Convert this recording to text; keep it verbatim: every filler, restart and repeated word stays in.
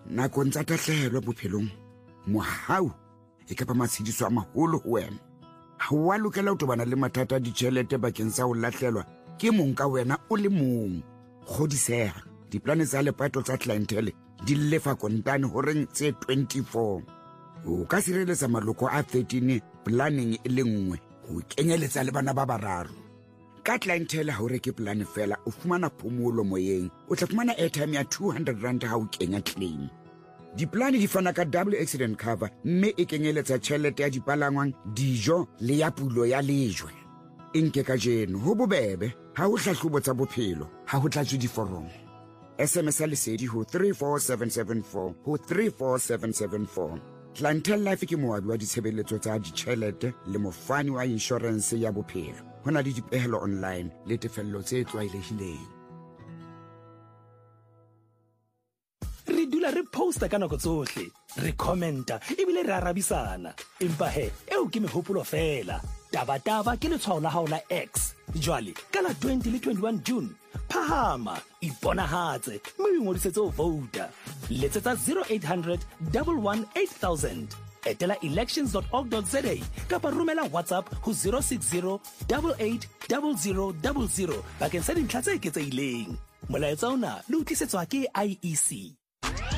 nakong tsa tahlehelo bophelong mohau e ka ba matshediso a maholo ho wena. Ha wa lokela ho tobana le mathata a ditjhelete bakeng sa ho lahlelwa ke mong ka wena o le mong. Kgodiseha, diplane tsa lepato tsa clientele di lefa kontane horeng tse twenty-four. O ka sireletsa maloko a thirteen planning e le nngwe ho kenyeletsa le bana ba bararo. Ka clientele ha o reke plane fela o fumana phomolo moyeng, o tla fumana airtime ya two hundred rand ha o kenya claim. Diplane di fana ka double accident cover mme e kenyeletsa tjhelete ya dipalangwang, dijo le ya pulo ya lejwe. Inke ka jeno ho bobebe ha o hlahlobo tsa bophelo ha ho tlatswe diforomo. S M S lesedi ho three four seven seven four ho three four seven seven four. Clientele Life ke moabi wa ditshebeletso tsa ditjhelete le mofani wa insurance ya bophelo. Hona le dipehelo online le tefello tse tlwaelehileng. Re dula re posta ka nako tsohle, re commenta ebile re arabisana. Empa he, eo ke mehopolo fela. Taba taba ke letshwao la hao la X. Jwale ka la twenty le twenty-one June, phahama iponahatse mme o ngodisetse ho vouta. Letsetsa zero eight hundred one one eight thousand. Etela elections dot org dot za kapa romela WhatsApp ho zero six zero eight eight zero zero zero zero bakeng sa dintlha tse eketsehileng. Molaetsa ona le utlwisetswa ke I E C.